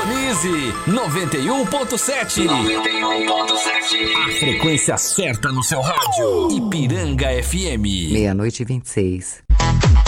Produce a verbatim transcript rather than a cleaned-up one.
Sintonize noventa e um ponto sete. noventa e um ponto sete. A frequência certa no seu rádio. Ipiranga F M. Meia-noite e vinte e seis.